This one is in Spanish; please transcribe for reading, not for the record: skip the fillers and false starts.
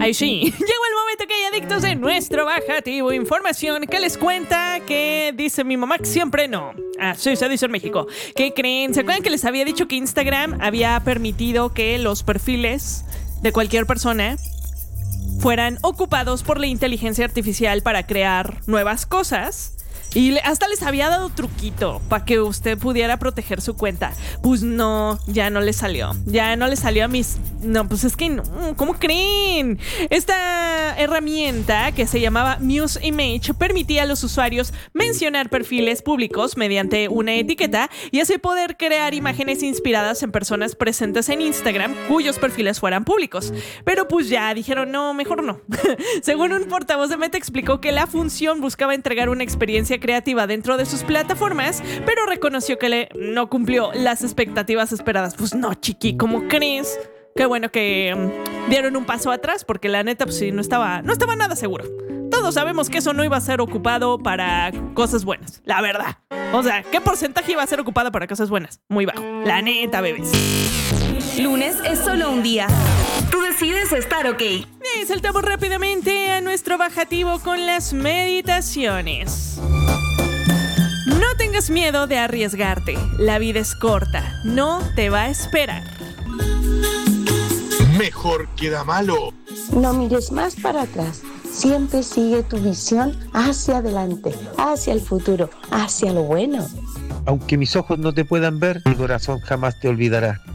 Ay, sí. Llegó el momento que hay adictos de nuestro bajativo. Información que les cuenta que dice mi mamá que siempre no. Ah, sí, se dice en México. ¿Qué creen? ¿Se acuerdan que les había dicho que Instagram había permitido que los perfiles de cualquier persona fueran ocupados por la inteligencia artificial para crear nuevas cosas? Y hasta les había dado truquito para que usted pudiera proteger su cuenta. Pues no, ya no le salió. Ya no le salió a mis... No, pues es que no, ¿cómo creen? Esta herramienta que se llamaba Muse Image permitía a los usuarios mencionar perfiles públicos mediante una etiqueta y así poder crear imágenes inspiradas en personas presentes en Instagram cuyos perfiles fueran públicos. Pero pues ya dijeron, no, mejor no. Según un portavoz de Meta explicó que la función buscaba entregar una experiencia creativa dentro de sus plataformas, pero reconoció que no cumplió las expectativas esperadas. Pues no, chiqui, ¿cómo crees? Qué bueno que dieron un paso atrás, porque la neta, pues sí, no estaba nada seguro. Todos sabemos que eso no iba a ser ocupado para cosas buenas, la verdad. O sea, ¿qué porcentaje iba a ser ocupado para cosas buenas? Muy bajo. La neta, bebés. Lunes es solo un día. Tú decides estar ok. Saltamos rápidamente a nuestro bajativo con las meditaciones. No tengas miedo de arriesgarte. La vida es corta. No te va a esperar. Mejor queda malo. No mires más para atrás. Siempre sigue tu visión hacia adelante, hacia el futuro, hacia lo bueno. Aunque mis ojos no te puedan ver, mi corazón jamás te olvidará.